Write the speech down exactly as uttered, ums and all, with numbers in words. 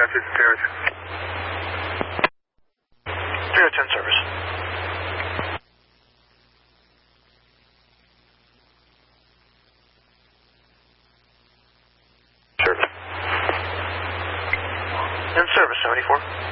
Rapids, Terrace. zero ten service. Service. In service, seventy-four.